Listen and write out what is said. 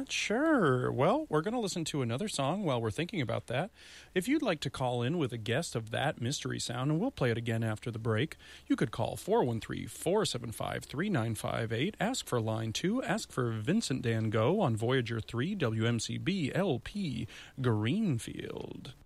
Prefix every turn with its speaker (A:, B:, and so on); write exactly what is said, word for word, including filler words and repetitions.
A: not sure. Well, we're going to listen to another song while we're thinking about that. If you'd like to call in with a guest of that mystery sound, and we'll play it again after the break, you could call four one three, four seven five, three nine five eight, ask for line two, ask for Vincent Dan Go on Voyager three W M C B L P Greenfield.